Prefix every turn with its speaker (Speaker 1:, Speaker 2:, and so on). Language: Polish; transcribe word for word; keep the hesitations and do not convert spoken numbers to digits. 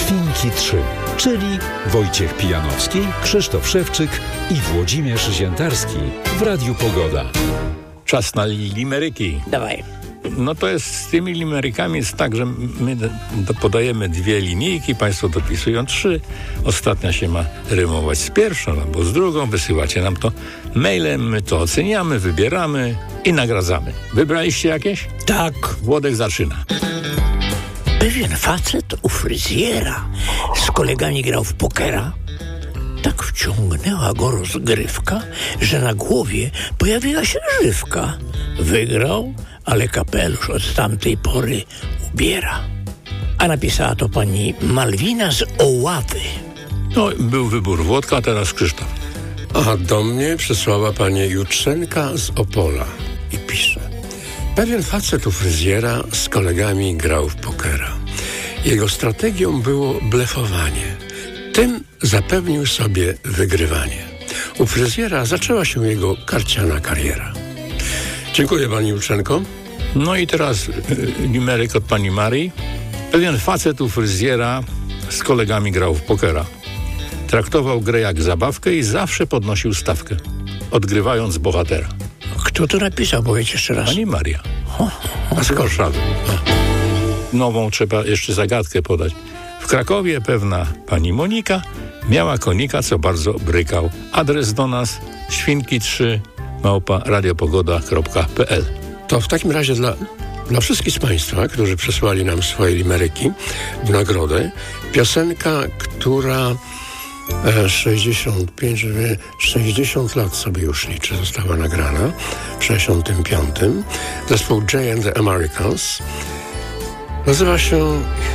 Speaker 1: Świnki trzy, czyli Wojciech Pijanowski, Krzysztof Szewczyk i Włodzimierz Ziętarski w Radiu Pogoda.
Speaker 2: Czas na limeryki.
Speaker 3: Dawaj.
Speaker 2: No to jest z tymi limerykami jest tak, że my do, podajemy dwie linijki, państwo dopisują trzy. Ostatnia się ma rymować z pierwszą albo z drugą. Wysyłacie nam to mailem, my to oceniamy, wybieramy i nagradzamy. Wybraliście jakieś?
Speaker 3: Tak.
Speaker 2: Włodek zaczyna.
Speaker 3: Pewien facet u fryzjera z kolegami grał w pokera. Tak wciągnęła go rozgrywka, że na głowie pojawiła się grzywka. Wygrał, ale kapelusz od tamtej pory ubiera. A napisała to pani Malwina z Oławy.
Speaker 2: No, był wybór Włodka, a teraz Krzysztof.
Speaker 4: A do mnie przysłała pani Jutrzenka z Opola i pisze: pewien facet u fryzjera z kolegami grał w pokera. Jego strategią było blefowanie. Tym zapewnił sobie wygrywanie. U fryzjera zaczęła się jego karciana kariera. Dziękuję pani Jutrzenko.
Speaker 2: No i teraz y, limeryk od pani Marii. Pewien facet u fryzjera z kolegami grał w pokera. Traktował grę jak zabawkę i zawsze podnosił stawkę, odgrywając bohatera.
Speaker 3: Kto to napisał? Powiedz jeszcze raz.
Speaker 2: Pani Maria. A z Warszawy. Nową trzeba jeszcze zagadkę podać. W Krakowie pewna pani Monika miała konika, co bardzo brykał. Adres do nas świnki trzy małpa radiopogoda kropka p l.
Speaker 4: To w takim razie dla, dla wszystkich z państwa, którzy przesłali nam swoje limeryki w nagrodę, piosenka, która e, sześćdziesiąt pięć, sześćdziesiąt lat sobie już liczy, została nagrana w sześćdziesiątym piątym. Zespół Jay and the Americans. Nazywa się